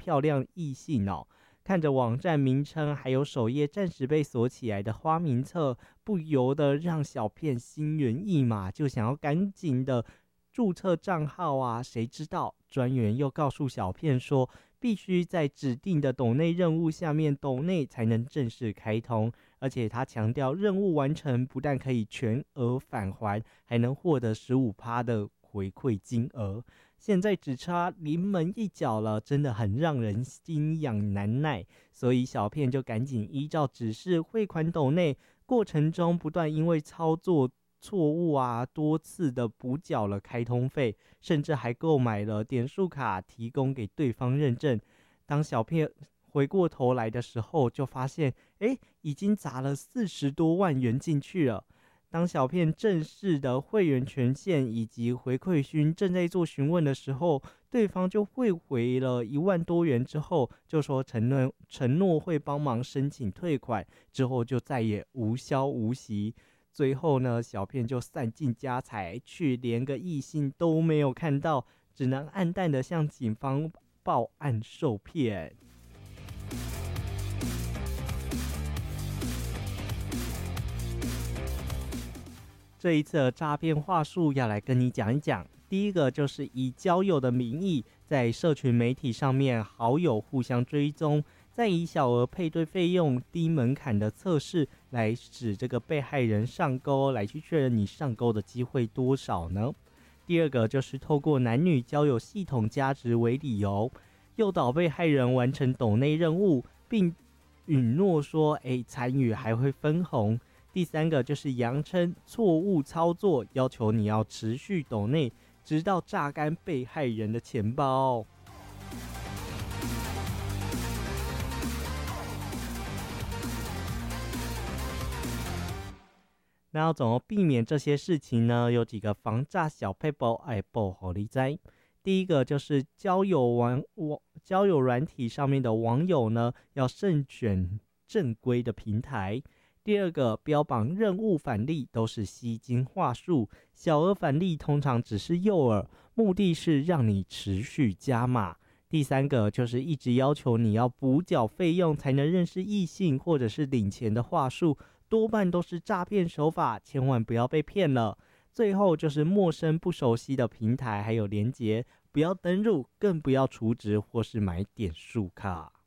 漂亮异性哦。看着网站名称还有首页暂时被锁起来的花名册，不由得让小片心猿意马，就想要赶紧的注册账号啊。谁知道专员又告诉小片说，必须在指定的抖内任务下面抖内才能正式开通，而且他强调任务完成不但可以全额返还，还能获得 15% 的回馈金额。现在只差临门一脚了，真的很让人心痒难耐，所以小片就赶紧依照指示汇款抖内，过程中不断因为操作错误啊，多次的补缴了开通费，甚至还购买了点数卡提供给对方认证。当小片回过头来的时候，就发现已经砸了40多万元进去了。当小片正式的会员权限以及回馈勋正在做询问的时候，对方就汇回了1万多元之后，就说承诺会帮忙申请退款，之后就再也无消无息。最后呢，小片就散尽家财，却连个异性都没有看到，只能暗淡的向警方报案受骗。这一次的诈骗话术要来跟你讲一讲。第一个就是以交友的名义，在社群媒体上面好友互相追踪，再以小额配对费用、低门槛的测试来使这个被害人上钩，来去确认你上钩的机会多少呢？第二个就是透过男女交友系统价值为理由，诱导被害人完成抖内任务，并允诺说参与还会分红。第三个就是扬称错误操作，要求你要持续抖内，直到榨干被害人的钱包。那要怎么避免这些事情呢？有几个防诈小撇步要报给你知。第一个就是交友软体上面的网友呢，要慎选正规的平台。第二个，标榜任务返利都是吸金话术，小额返利通常只是诱饵，目的是让你持续加码。第三个就是一直要求你要补缴费用才能认识异性或者是领钱的话术，多半都是诈骗手法，千万不要被骗了。最后就是陌生不熟悉的平台还有连结，不要登入，更不要储值或是买点数卡。